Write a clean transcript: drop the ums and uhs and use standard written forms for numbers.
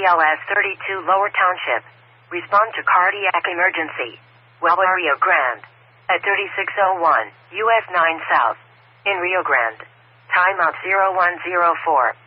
BLS 32 Lower Township. Respond to cardiac emergency. Huelva, Rio Grande. At 3601 US 9 South. In Rio Grande. Timeout 0104.